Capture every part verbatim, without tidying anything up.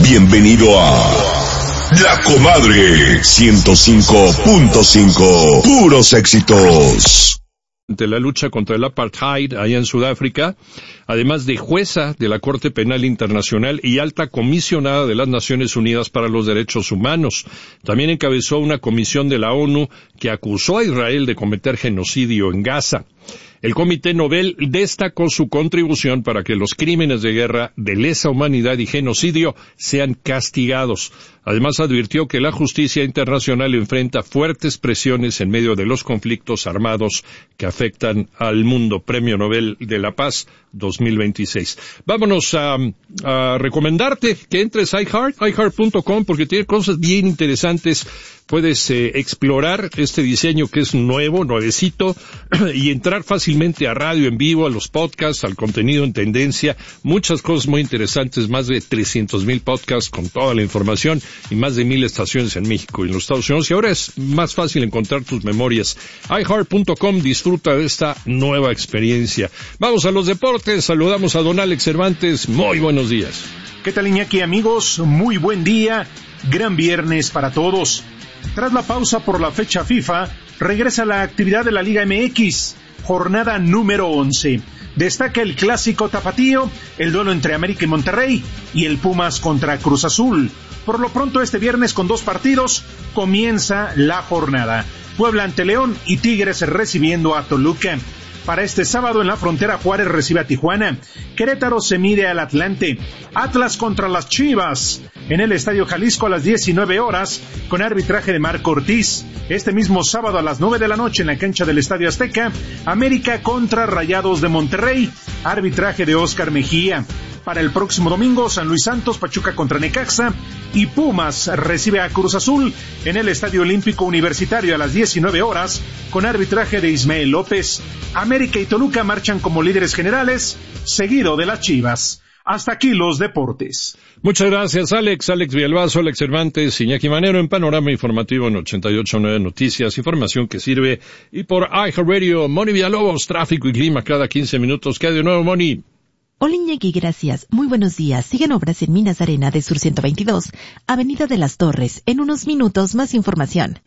Bienvenido a La Comadre ciento cinco punto cinco. Puros éxitos. De la lucha contra el apartheid allá en Sudáfrica, además de jueza de la Corte Penal Internacional y alta comisionada de las Naciones Unidas para los Derechos Humanos. También encabezó una comisión de la ONU que acusó a Israel de cometer genocidio en Gaza. El Comité Nobel destacó su contribución para que los crímenes de guerra, de lesa humanidad y genocidio sean castigados. Además, advirtió que la justicia internacional enfrenta fuertes presiones en medio de los conflictos armados que afectan al mundo. Premio Nobel de la Paz dos mil veintiséis. Vámonos a, a recomendarte que entres a iHeart, iHeart punto com, porque tiene cosas bien interesantes. Puedes eh, explorar este diseño que es nuevo, nuevecito, y entrar fácilmente a radio en vivo, a los podcasts, al contenido en tendencia. Muchas cosas muy interesantes, más de trescientos mil podcasts con toda la información y más de mil estaciones en México y en los Estados Unidos. Y ahora es más fácil encontrar tus memorias. iHeart punto com, disfruta de esta nueva experiencia. Vamos a los deportes. Saludamos a don Alex Cervantes. Muy buenos días. ¿Qué tal, Iñaki, amigos? Muy buen día. Gran viernes para todos. Tras la pausa por la fecha FIFA, regresa la actividad de la Liga M X, jornada número once. Destaca el clásico tapatío, el duelo entre América y Monterrey, y el Pumas contra Cruz Azul. Por lo pronto, este viernes con dos partidos, comienza la jornada. Puebla ante León y Tigres recibiendo a Toluca. Para este sábado en la frontera, Juárez recibe a Tijuana. Querétaro se mide al Atlante. Atlas contra las Chivas en el Estadio Jalisco a las diecinueve horas con arbitraje de Marco Ortiz. Este mismo sábado a las nueve de la noche en la cancha del Estadio Azteca, América contra Rayados de Monterrey, arbitraje de Óscar Mejía. Para el próximo domingo, San Luis Santos, Pachuca contra Necaxa y Pumas recibe a Cruz Azul en el Estadio Olímpico Universitario a las diecinueve horas con arbitraje de Ismael López. América y Toluca marchan como líderes generales, seguido de las Chivas. Hasta aquí los deportes. Muchas gracias, Alex. Alex Villalbazo, Alex Cervantes, Iñaki Manero en Panorama Informativo en ochenta y ocho punto nueve Noticias, información que sirve. Y por iHeartRadio, Moni Villalobos, tráfico y clima cada quince minutos. ¿Qué hay de nuevo, Moni? Hola, Iñaki, gracias. Muy buenos días. Siguen obras en Minas Arena de Sur ciento veintidós, Avenida de las Torres. En unos minutos, más información.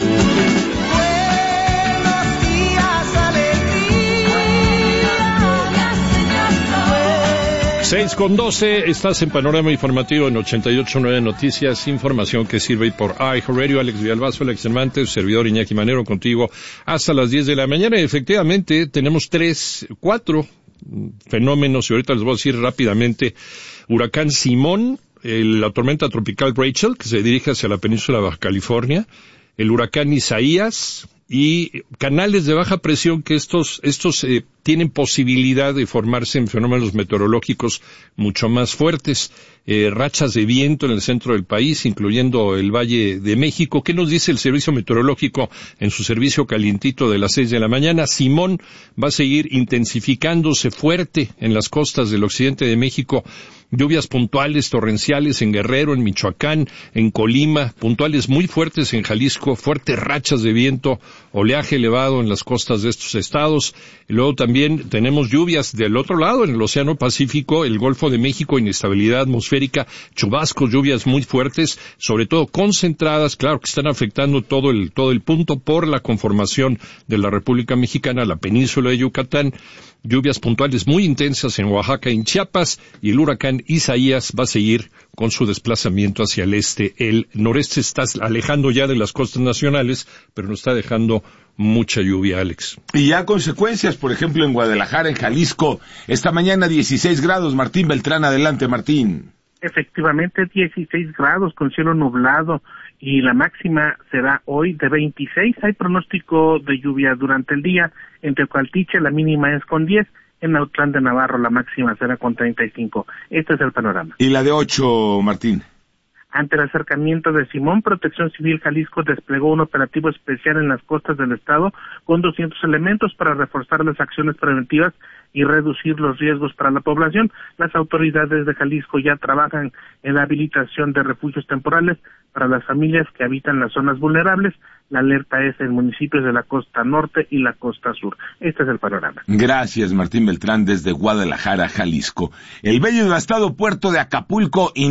seis con doce, estás en Panorama Informativo en ochenta y ocho punto nueve Noticias, información que sirve por iHeartRadio. Alex Villalbazo, Alex Cervantes, servidor Iñaki Manero contigo hasta las diez de la mañana. Y efectivamente tenemos tres, cuatro fenómenos, y ahorita les voy a decir rápidamente. Huracán Simón, el, la tormenta tropical Rachel, que se dirige hacia la península de Baja California, el huracán Isaías y canales de baja presión que estos, estos eh, tienen posibilidad de formarse en fenómenos meteorológicos mucho más fuertes. Eh, rachas de viento en el centro del país, incluyendo el Valle de México. ¿Qué nos dice el Servicio Meteorológico en su servicio calientito de las seis de la mañana? Simón va a seguir intensificándose fuerte en las costas del occidente de México. Lluvias puntuales, torrenciales en Guerrero, en Michoacán, en Colima, puntuales muy fuertes en Jalisco, fuertes rachas de viento, oleaje elevado en las costas de estos estados. Y luego también tenemos lluvias del otro lado, en el Océano Pacífico, el Golfo de México, inestabilidad atmosférica, chubascos, lluvias muy fuertes, sobre todo concentradas, claro que están afectando todo el, todo el punto por la conformación de la República Mexicana, la península de Yucatán. Lluvias puntuales muy intensas en Oaxaca y en Chiapas, y el huracán Isaías va a seguir con su desplazamiento hacia el este. El noreste está alejando ya de las costas nacionales, pero nos está dejando mucha lluvia, Alex. Y ya consecuencias, por ejemplo, en Guadalajara, en Jalisco, esta mañana dieciséis grados. Martín Beltrán, adelante, Martín. Efectivamente, dieciséis grados con cielo nublado y la máxima será hoy de veintiséis. Hay pronóstico de lluvia durante el día. En Teocaltiche la mínima es con diez. En Autlán de Navarro la máxima será con treinta y cinco. Este es el panorama. ¿Y la de ocho, Martín? Ante el acercamiento de Simón, Protección Civil Jalisco desplegó un operativo especial en las costas del estado con doscientos elementos para reforzar las acciones preventivas y reducir los riesgos para la población. Las autoridades de Jalisco ya trabajan en la habilitación de refugios temporales para las familias que habitan las zonas vulnerables. La alerta es en municipios de la costa norte y la costa sur. Este es el panorama. Gracias, Martín Beltrán, desde Guadalajara, Jalisco. El bello y devastado puerto de Acapulco